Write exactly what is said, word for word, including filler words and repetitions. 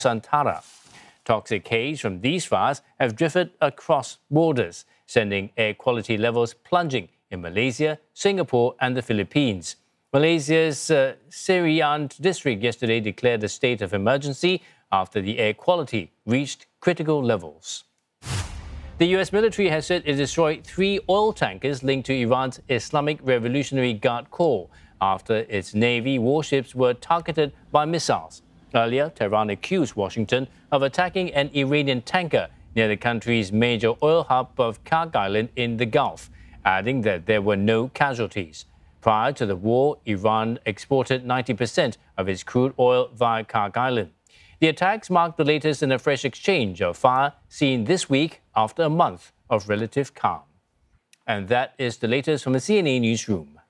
Nusantara. Toxic haze from these fires have drifted across borders, sending air quality levels plunging in Malaysia, Singapore and the Philippines. Malaysia's uh, Serian district yesterday declared a state of emergency after the air quality reached critical levels. The U S military has said it destroyed three oil tankers linked to Iran's Islamic Revolutionary Guard Corps after its Navy warships were targeted by missiles. Earlier, Tehran accused Washington of attacking an Iranian tanker near the country's major oil hub of Kharg Island in the Gulf, adding that there were no casualties. Prior to the war, Iran exported ninety percent of its crude oil via Kharg Island. The attacks marked the latest in a fresh exchange of fire seen this week after a month of relative calm. And that is the latest from the C N A newsroom.